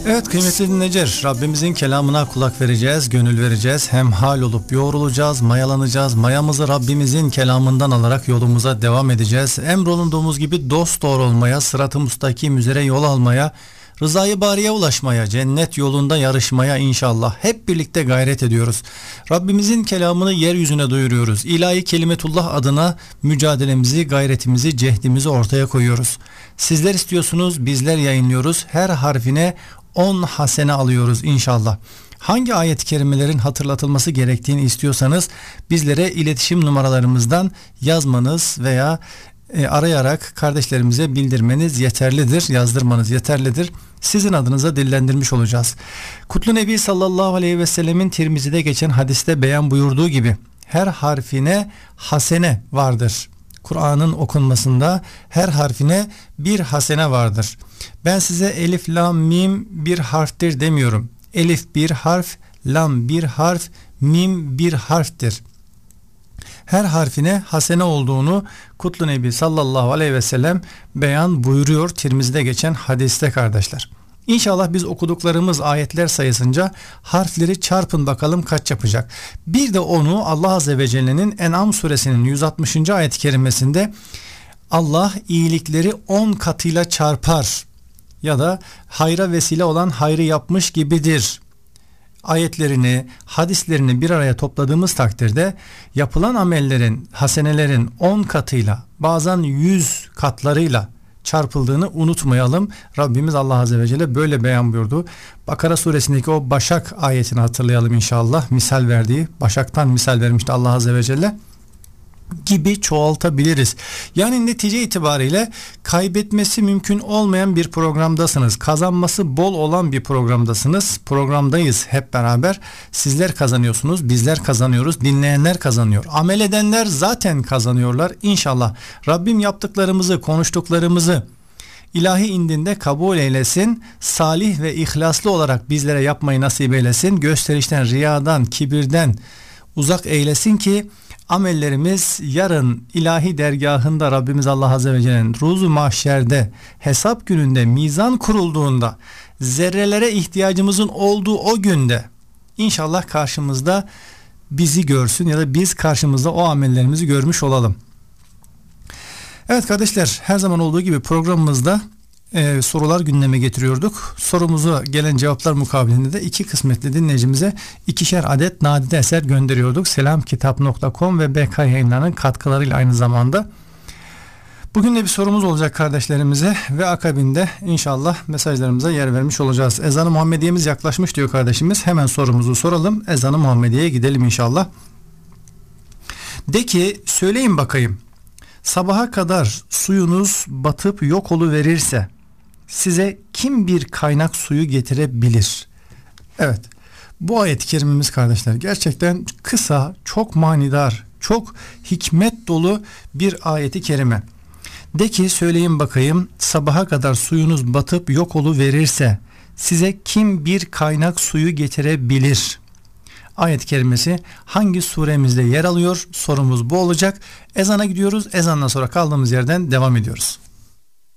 Evet kıymetli dinleyiciler, Rabbimizin kelamına kulak vereceğiz, gönül vereceğiz. Hemhal olup yoğrulacağız, mayalanacağız. Mayamızı Rabbimizin kelamından alarak yolumuza devam edeceğiz. Emrolunduğumuz gibi dosdoğru olmaya, sırat-ı müstakim üzere yol almaya, rızayı bariye ulaşmaya, cennet yolunda yarışmaya inşallah hep birlikte gayret ediyoruz. Rabbimizin kelamını yeryüzüne duyuruyoruz. İlahi kelimetullah adına mücadelemizi, gayretimizi, cehdimizi ortaya koyuyoruz. Sizler istiyorsunuz, bizler yayınlıyoruz. Her harfine 10 hasene alıyoruz inşallah. Hangi ayet-i kerimelerin hatırlatılması gerektiğini istiyorsanız bizlere iletişim numaralarımızdan yazmanız veya arayarak kardeşlerimize bildirmeniz yeterlidir, yazdırmanız yeterlidir. Sizin adınıza dillendirmiş olacağız. Kutlu Nebi sallallahu aleyhi ve sellemin Tirmizi'de geçen hadiste beyan buyurduğu gibi her harfine hasene vardır. Kur'an'ın okunmasında her harfine bir hasene vardır. Ben size elif, lam, mim bir harftir demiyorum. Elif bir harf, lam bir harf, mim bir harftir. Her harfine hasene olduğunu Kutlu Nebi sallallahu aleyhi ve sellem beyan buyuruyor Tirmizi'de geçen hadiste kardeşler. İnşallah biz okuduklarımız ayetler sayısınca harfleri çarpın bakalım kaç yapacak. Bir de onu Allah Azze ve Celle'nin En'am suresinin 160. ayet-i kerimesinde Allah iyilikleri 10 katıyla çarpar ya da hayra vesile olan hayrı yapmış gibidir ayetlerini, hadislerini bir araya topladığımız takdirde yapılan amellerin, hasenelerin 10 katıyla, bazen 100 katlarıyla çarpıldığını unutmayalım. Rabbimiz Allah Azze ve Celle böyle beyan buyurdu. Bakara suresindeki o başak ayetini hatırlayalım inşallah. Misal verdiği, başaktan misal vermişti Allah Azze ve Celle. Gibi çoğaltabiliriz. Yani netice itibariyle kaybetmesi mümkün olmayan bir programdasınız. Kazanması bol olan bir programdasınız. Programdayız hep beraber. Sizler kazanıyorsunuz, bizler kazanıyoruz, dinleyenler kazanıyor. Amel edenler zaten kazanıyorlar. İnşallah Rabbim yaptıklarımızı, konuştuklarımızı ilahi indinde kabul eylesin. Salih ve ihlaslı olarak bizlere yapmayı nasip eylesin. Gösterişten, riyadan, kibirden uzak eylesin ki amellerimiz yarın ilahi dergahında Rabbimiz Allah Azze ve Celle'nin ruzu mahşerde hesap gününde mizan kurulduğunda zerrelere ihtiyacımızın olduğu o günde inşallah karşımızda bizi görsün ya da biz karşımızda o amellerimizi görmüş olalım. Evet kardeşler, her zaman olduğu gibi programımızda sorular gündeme getiriyorduk. Sorumuza gelen cevaplar mukabilinde de iki kısmetli dinleyicimize 2'şer adet nadide eser gönderiyorduk. Selamkitap.com ve BK Yayınları'nın katkılarıyla aynı zamanda. Bugün de bir sorumuz olacak kardeşlerimize ve akabinde inşallah mesajlarımıza yer vermiş olacağız. Ezan-ı Muhammediye'miz yaklaşmış diyor kardeşimiz. Hemen sorumuzu soralım. Ezan-ı Muhammediye'ye gidelim inşallah. De ki söyleyin bakayım. Sabaha kadar suyunuz batıp yok oluverirse size kim bir kaynak suyu getirebilir? Evet, bu ayet-i kerimemiz kardeşler gerçekten kısa, çok manidar, çok hikmet dolu bir ayet-i kerime. De ki söyleyin bakayım, sabaha kadar suyunuz batıp yok oluverirse size kim bir kaynak suyu getirebilir? Ayet-i kerimesi hangi suremizde yer alıyor? Sorumuz bu olacak. Ezana gidiyoruz. Ezandan sonra kaldığımız yerden devam ediyoruz.